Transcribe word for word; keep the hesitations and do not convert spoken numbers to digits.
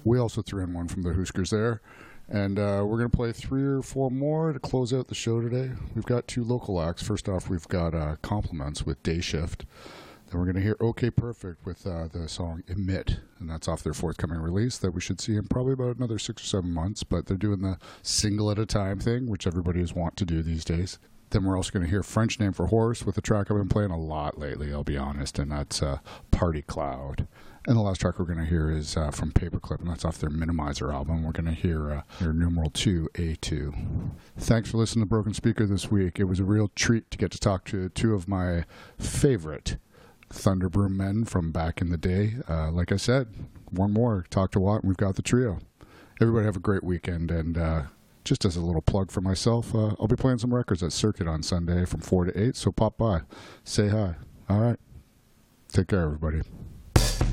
We also threw in one from the Huskers there. And uh, we're going to play three or four more to close out the show today. We've got two local acts. First off, we've got uh, Compliments with Day Shift. Then we're going to hear OK Perfect with uh, the song Emit. And that's off their forthcoming release that we should see in probably about another six or seven months. But they're doing the single at a time thing, which everybody is want to do these days. Then we're also going to hear French Name for Horse with a track I've been playing a lot lately, I'll be honest. And that's uh, Party Cloud. And the last track we're going to hear is uh, from Paperclip, and that's off their Minimizer album. We're going to hear uh, their numeral two, A two. Thanks for listening to Broken Speaker this week. It was a real treat to get to talk to two of my favorite Thunderbroom men from back in the day. Uh, like I said, one more, talk to Watt, and we've got the trio. Everybody have a great weekend, and uh, just as a little plug for myself, uh, I'll be playing some records at Circuit on Sunday from four to eight, so pop by, say hi. All right. Take care, everybody.